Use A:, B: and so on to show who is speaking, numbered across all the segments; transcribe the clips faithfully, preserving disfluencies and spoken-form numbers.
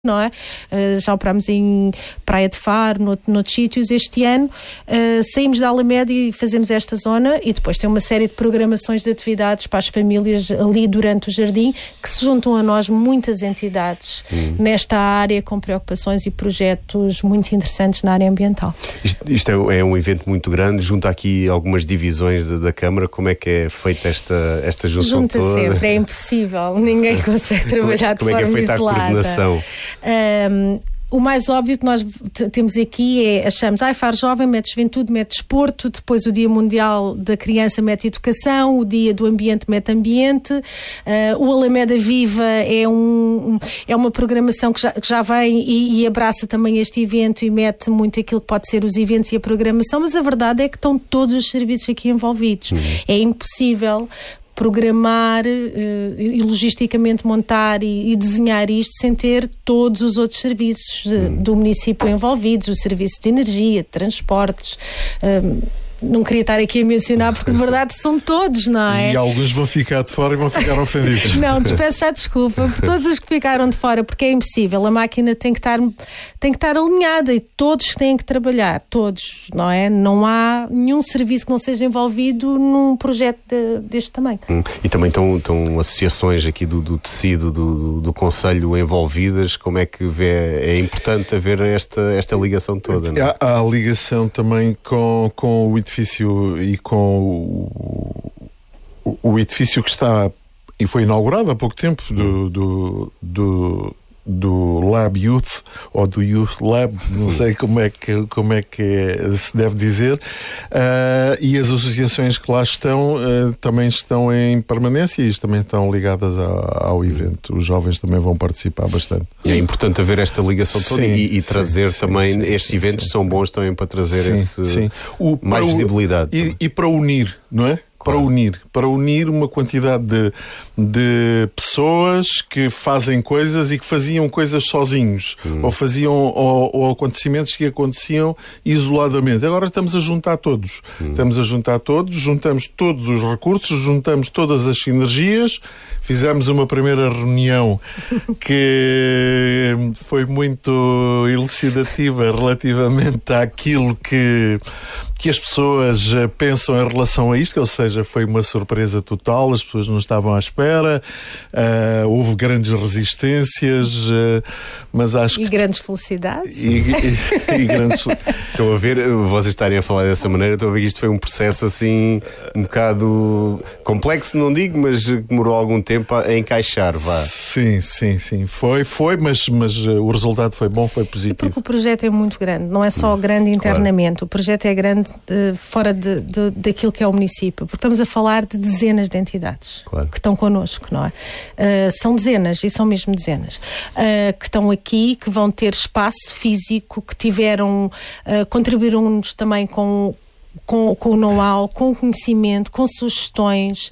A: não é? Uh, já operámos em Praia de Faro, nout- noutros sítios. Este ano uh, saímos da Alameda e fazemos esta zona, e depois tem uma série de programações de atividades para as famílias ali durante o jardim, que se juntam a nós muitas entidades hum. nesta área, com preocupações e projetos muito interessantes na área ambiental.
B: Isto, isto é, é um evento muito grande, junta aqui algumas divisões de, da Câmara. Como é que é feita esta, esta junção
A: junta
B: toda?
A: Junta sempre, é impossível, ninguém consegue trabalhar
B: como
A: de
B: é,
A: forma
B: como é que é feita
A: isolada.
B: a coordenação?
A: Um, o mais óbvio que nós t- temos aqui é, achamos, ai, Faro Jovem mete juventude, mete desporto, depois o Dia Mundial da Criança mete educação, o Dia do Ambiente mete ambiente, uh, o Alameda Viva é, um, é uma programação que já, que já vem e, e abraça também este evento e mete muito aquilo que pode ser os eventos e a programação, mas a verdade é que estão todos os serviços aqui envolvidos. Uhum. É impossível programar uh, e logisticamente montar e, e desenhar isto sem ter todos os outros serviços uh, hum. do município envolvidos, o serviço de energia, de transportes. Um, não queria estar aqui a mencionar porque de verdade são todos, não é?
C: E alguns vão ficar de fora e vão ficar ofendidos.
A: Não, te peço já desculpa por todos os que ficaram de fora, porque é impossível, a máquina tem que estar, tem que estar alinhada e todos têm que trabalhar, todos, não é? Não há nenhum serviço que não seja envolvido num projeto de, deste tamanho.
B: Hum. E também estão, estão associações aqui do, do tecido do, do, do Conselho envolvidas. Como é que vê? É importante haver esta, esta ligação toda, não é?
C: Há, há a ligação também com, com o edifício e com o, o, o edifício que está e foi inaugurado há pouco tempo do, do, do, do Lab Youth ou do Youth Lab, não sei como é que, como é que se deve dizer, uh, e as associações que lá estão uh, também estão em permanência e também estão ligadas ao, ao evento. Os jovens também vão participar bastante.
B: E é importante haver esta ligação toda. Sim, e, e trazer
C: sim,
B: também,
C: sim,
B: estes
C: sim,
B: eventos
C: sim,
B: são
C: sim,
B: bons também para trazer
C: sim,
B: esse,
C: sim. O,
B: mais
C: o,
B: visibilidade.
C: E, e para unir, não é? Para unir, para unir uma quantidade de, de pessoas que fazem coisas e que faziam coisas sozinhos, hum. ou faziam ou, ou acontecimentos que aconteciam isoladamente. Agora estamos a juntar todos. Hum. Estamos a juntar todos, juntamos todos os recursos, juntamos todas as sinergias, fizemos uma primeira reunião que foi muito elucidativa relativamente àquilo que, que as pessoas pensam em relação a isto, ou seja, foi uma surpresa total, as pessoas não estavam à espera, uh, houve grandes resistências, uh, mas acho
A: e
C: que...
A: grandes felicidades.
C: E, e, e grandes...
B: Estou a ver, vocês estarem a falar dessa maneira, estou a ver que isto foi um processo assim, um bocado complexo, não digo, mas demorou algum tempo a encaixar, vá.
C: Sim, sim, sim, foi, foi, mas, mas uh, o resultado foi bom, foi positivo.
A: Porque o projeto é muito grande, não é só grande internamente, claro. O projeto é grande uh, fora de, de, daquilo que é o município, porque estamos a falar de dezenas de entidades, claro, que estão connosco, não é? Uh, são dezenas, e são mesmo dezenas, uh, que estão aqui, que vão ter espaço físico, que tiveram, uh, contribuíram-nos também com Com, com o know-how, com o conhecimento, com sugestões,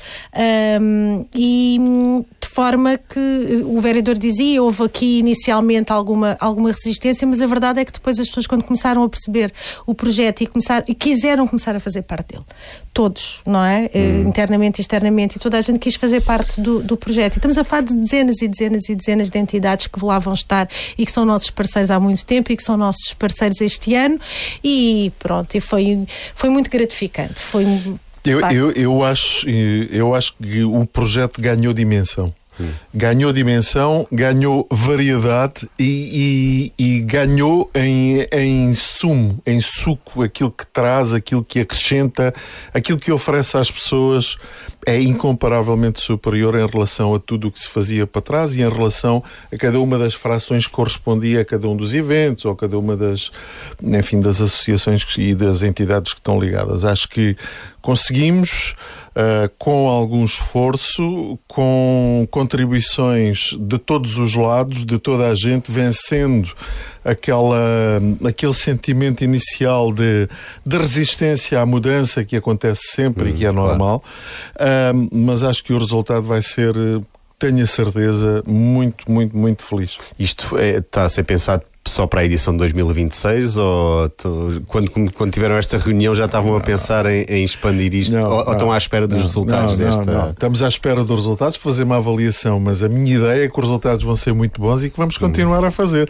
A: um, e de forma que o vereador dizia, houve aqui inicialmente alguma, alguma resistência, mas a verdade é que depois as pessoas, quando começaram a perceber o projeto e, começar, e quiseram começar a fazer parte dele, todos, não é? Hum. Internamente e externamente, e toda a gente quis fazer parte do, do projeto. E estamos a falar de dezenas e dezenas e dezenas de entidades que lá vão estar e que são nossos parceiros há muito tempo e que são nossos parceiros este ano, e pronto, e foi, foi muito gratificante. Foi,
C: eu, eu, eu, acho, eu acho que o projeto ganhou dimensão. Hum. Ganhou dimensão, ganhou variedade e, e, e ganhou em, em sumo, em suco, aquilo que traz, aquilo que acrescenta, aquilo que oferece às pessoas é incomparavelmente superior em relação a tudo o que se fazia para trás e em relação a cada uma das frações que correspondia a cada um dos eventos ou a cada uma das, enfim, das associações e das entidades que estão ligadas. Acho que conseguimos, Uh, com algum esforço, com contribuições de todos os lados, de toda a gente, vencendo aquela, aquele sentimento inicial de, de resistência à mudança que acontece sempre hum, e que é normal, claro. uh, mas acho que o resultado vai ser, tenho a certeza, muito, muito, muito feliz.
B: Isto é, está a ser pensado só para a edição de dois mil e vinte e seis? Ou tu, quando, quando tiveram esta reunião já estavam a pensar em, em expandir isto? Não, ou, não, ou estão à espera dos não, resultados
C: não,
B: desta...
C: Não, não. Estamos à espera dos resultados para fazer uma avaliação, mas a minha ideia é que os resultados vão ser muito bons e que vamos continuar hum. a fazer.